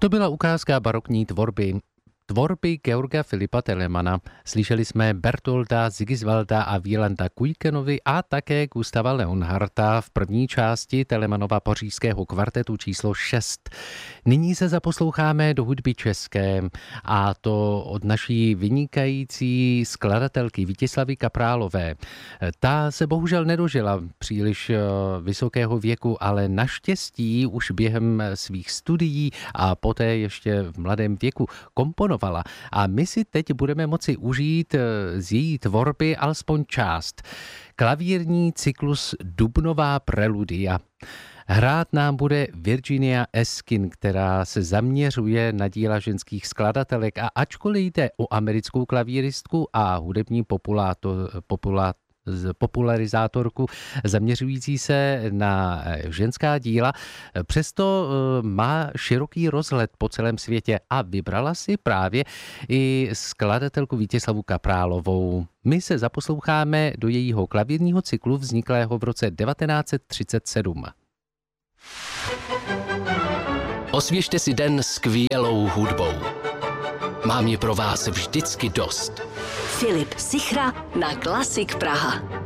To byla ukázka barokní tvorby Georga Filipa Telemana. Slyšeli jsme Bertolda, Sigisvalda a Wielanda Kuykenovi a také Gustava Leonhardta v první části Telemanova pařížského kvartetu číslo 6. Nyní se zaposloucháme do hudby české, a to od naší vynikající skladatelky Vítězslavy Kaprálové. Ta se bohužel nedožila příliš vysokého věku, ale naštěstí už během svých studií a poté ještě v mladém věku komponovala. A my si teď budeme moci užít z její tvorby alespoň část. Klavírní cyklus Dubnová preludia. Hrát nám bude Virginia Eskin, která se zaměřuje na díla ženských skladatelek, a ačkoliv jde o americkou klavíristku a hudební popularizátorku zaměřující se na ženská díla, přesto má široký rozhled po celém světě a vybrala si právě i skladatelku Vítězslavu Kaprálovou. My se zaposloucháme do jejího klavírního cyklu vzniklého v roce 1937. Osvěžte si den skvělou hudbou. Mám je pro vás vždycky dost. Filip Sichra na Klasik Praha.